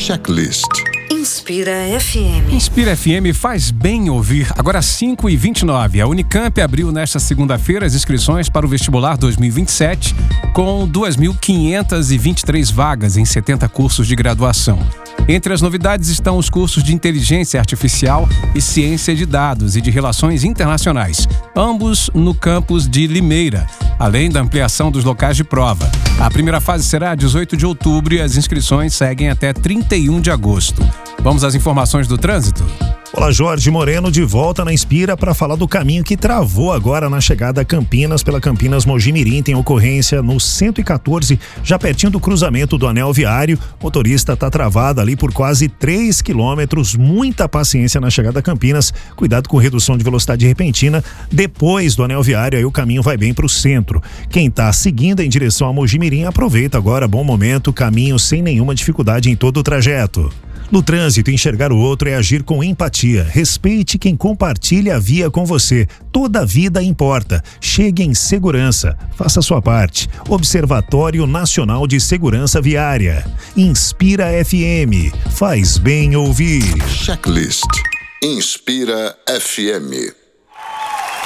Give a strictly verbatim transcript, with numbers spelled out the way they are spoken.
Checklist. Inspira F M. Inspira F M faz bem ouvir. Agora cinco e vinte e nove. A Unicamp abriu nesta segunda-feira as inscrições para o vestibular dois mil e vinte e sete com duas mil quinhentas e vinte e três vagas em setenta cursos de graduação. Entre as novidades estão os cursos de Inteligência Artificial e Ciência de Dados e de Relações Internacionais, ambos no campus de Limeira, além da ampliação dos locais de prova. A primeira fase será dezoito de outubro e as inscrições seguem até trinta e um de agosto. Vamos às informações do trânsito? Olá, Jorge Moreno de volta na Inspira para falar do caminho que travou agora na chegada a Campinas pela Campinas Mogi-Mirim. Tem ocorrência no cento e quatorze, já pertinho do cruzamento do anel viário. O motorista está travado ali por quase três quilômetros. Muita paciência na chegada a Campinas. Cuidado com redução de velocidade repentina. Depois do anel viário, aí o caminho vai bem para o centro. Quem está seguindo em direção a Mogi-Mirim, aproveita agora, bom momento, caminho sem nenhuma dificuldade em todo o trajeto. No trânsito, enxergar o outro é agir com empatia. Respeite quem compartilha a via com você. Toda vida importa. Chegue em segurança. Faça a sua parte. Observatório Nacional de Segurança Viária. Inspira F M. Faz bem ouvir. Checklist. Inspira F M.